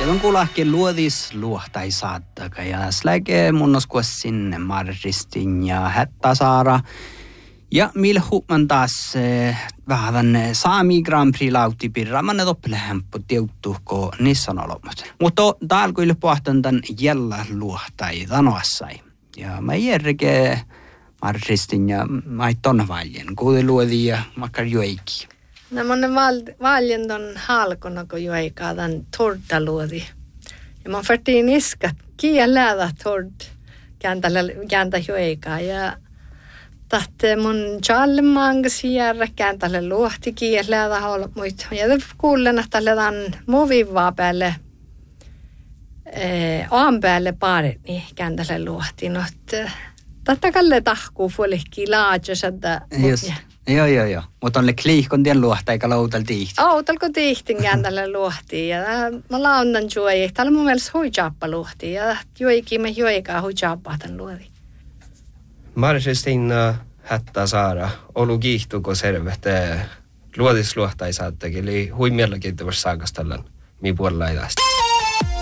Päivän kuulahkin luodis luohtai saattaka ja släge munnoskuas sinne Marristin ja Hättäsaara. Ja milhuman taas vähän Saami Grand Prix lauti pirramanne toppelehemppu tiuttuhko niissä on olomut. Mutta täällä kyllä pohtan tän jällä luohtai tanoassai. Ja mä järke Marristin ja maitton valjen, kuuli luodi ja makkar juoikki. No monen valjen ton halkona, kun juoikaa tän torta luodi. Ja mä färtiin iskat kielää tort kääntä juoikaa ja tahte mun chalmangas järä kääntälle luohti kielää holmuit. Ja kuulen, että tälle movivaa päälle aan päälle paarit, niin kääntälle luohti. No, tätä kalle tahkuu fuolikki laadjus, että... Joo. Mutta on le kliihkon tien luohta eikä loutal tihti. Outalko tihtin kääntälle luohti. Ja mä launnan juoi. Täällä mun mielestä huijaappa luohti. Ja juoikin me juoikaa huijaappaa tän luoti. Marristin Hättäsaara. Olu kiihtuko servehte luodisluohta ei saattakin. Eli hui mielenkiintoista saakastallan mi puolella idästä.